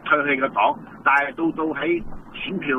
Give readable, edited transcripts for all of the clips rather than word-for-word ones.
退去嘅黨，但係到喺選票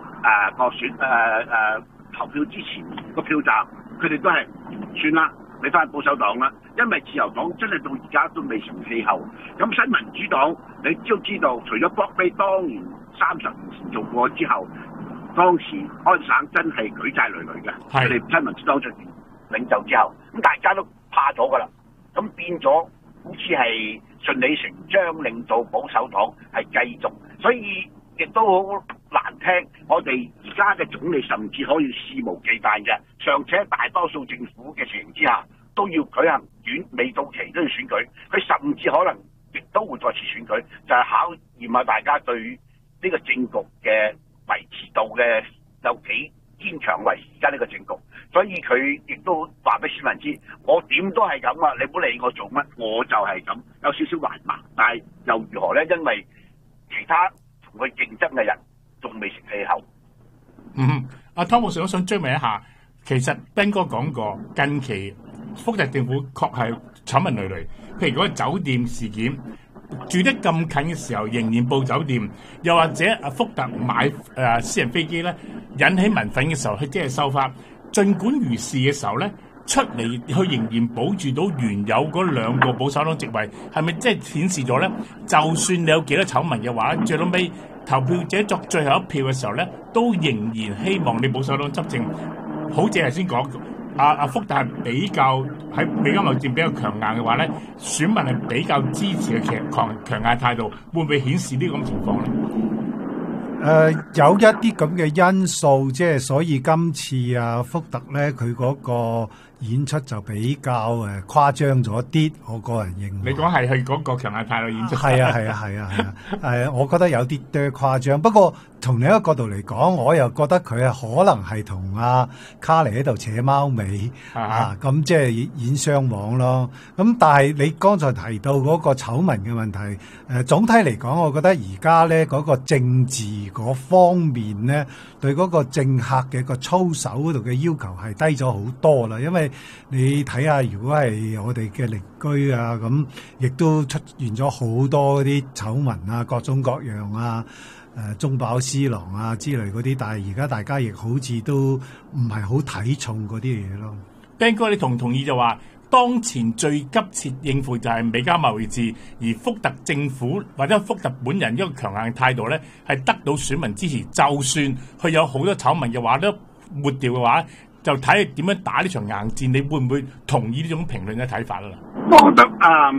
投票之前個票站，佢哋都係算啦，你翻保守黨啦，因為自由黨真係到而家都未成氣候。咁新民主黨你都知道，除咗博比當年30年前做過之後，當時安省真係舉債累累嘅，佢哋新民主黨出現領袖之後，咁大家都怕咗㗎啦，咁變咗好似係順理成章令到保守黨係繼續，所以亦都好難聽。我哋而家嘅總理甚至可以肆無忌憚嘅，尚且大多數政府嘅情形之下都要舉行未到期都要選舉，佢甚至可能亦都會再次選舉，就係考驗下大家對呢個政局嘅維持度嘅有幾堅強維持而家呢個政局。所以佢亦都話俾市民知，我點都係咁啊！你唔好理我做乜，我就係咁，有少少橫蠻。但係又如何呢？因為其他同佢競爭嘅人仲未成氣候。 阿湯博士，我想追問一下，其實Ben哥講過，近期福特政府確係醜聞累累，譬如嗰個酒店事件，住得咁近嘅時候仍然報酒店，又或者阿福特買私人飛機咧，引起民憤嘅時候，佢即係收翻。儘管如是嘅時候咧，出嚟佢仍然保住到原有嗰2個保守黨席位，係咪即係顯示咗咧？就算你有幾多醜聞嘅話，最後尾投票者作最後一票嘅時候咧，都仍然希望你保守黨執政。好似頭先講，阿福特係比較喺美加貿易戰比較強硬嘅話咧，選民係比較支持嘅強硬態度，會唔會顯示呢個咁情況咧？ 有一啲咁嘅因素，即係所以今次福特咧，佢嗰個演出就比較誇張咗啲，我個人認為。 你講係佢嗰個強硬態度演出？ 係啊，我覺得有啲多誇張。不過從另一個角度嚟講，我又覺得佢可能係同阿卡尼喺度扯貓尾咁即係演雙簧咯。咁但係你剛才提到嗰個醜聞嘅問題，總體嚟講，我覺得而家咧嗰個政治嗰方面咧，對嗰個政客嘅個操守嗰度嘅要求係低咗好多啦。因為你睇下，如果係我哋嘅鄰居啊，咁亦都出現咗好多嗰啲醜聞啊，各種各樣啊，中飽私囊啊之類嗰啲，但係而家大家亦好似都唔係好睇重嗰啲嘢咯。 Ben 哥，你同唔同意就話，當前最急切應付就係美加貿易戰，而福特政府或者福特本人一個強硬態度咧，係得到選民支持，就算佢有好多醜聞嘅話都抹掉嘅話，就睇你點樣打呢場硬戰。你會唔會同意呢種評論嘅睇法啦？ 我覺得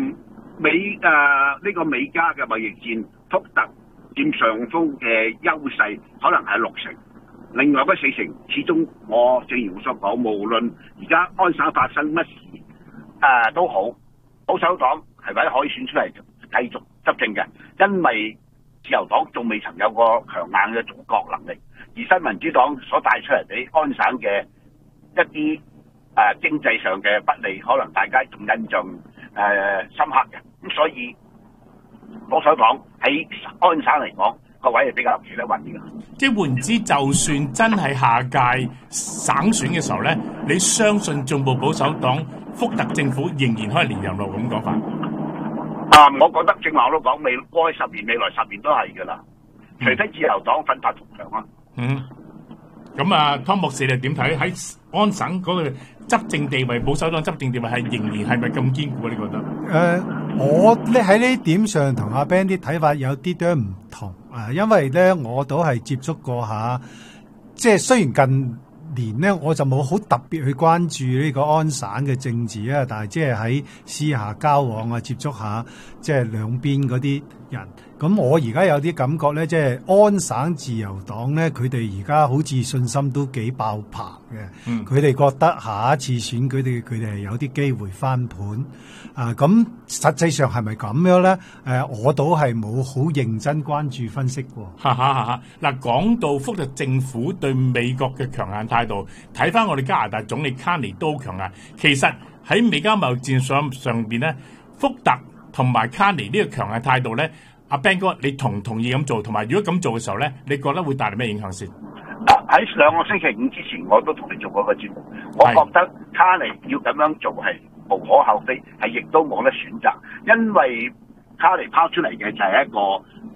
呢個美加嘅貿易戰，福特佔上風嘅優勢可能係60%，另外嗰40%，始終我正如我所講，無論而家安省發生乜事都好，保守黨係咪可以選出嚟繼續執政嘅？因為自由黨仲未曾有個強硬嘅組閣能力，而新民主黨所帶出嚟俾安省嘅一啲經濟上嘅不利，可能大家仲印象深刻嘅。咁所以保守黨喺安省嚟講個位係比較企得穩啲嘅。 即係換言之，就算真係下屆省選嘅時候咧，你相信進步保守黨福特政府仍然可以連任路咁講法？ 我覺得正話我都講，過去10年、未來10年都係㗎啦，除非自由黨奮發圖強啊。 咁啊，湯博士你點睇？喺安省嗰個執政地位，保守黨執政地位係仍然係咪咁堅固啊？你覺得？ 我咧喺呢點上同阿 Ben 啲睇法有啲都唔同因為咧我都係接觸過下，即係雖然近年咧我就冇好特別去關注呢個安省嘅政治啊，但係即係喺私下交往啊，接觸下即係兩邊嗰啲人。咁我而家有啲感覺咧，即係安省自由黨咧，佢哋而家好似信心都幾爆棚嘅。佢哋覺得下一次選舉佢哋係有啲機會翻盤。咁實際上係咪咁樣咧？我都係冇好認真關注分析過。 嗱，講到福特政府對美國嘅強硬態度，睇翻我哋加拿大總理卡尼都好強硬。其實喺美加貿易戰上邊咧，福特同埋卡尼呢個強硬態度咧，阿 Ben 哥，你同唔同意咁做？同埋如果咁做嘅時候咧，你覺得會帶嚟咩影響先？ 喺2個星期5之前，我都同你做過個節目，我覺得卡尼要咁樣做係無可厚非，係亦都冇得選擇，因為卡尼拋出嚟嘅就係一個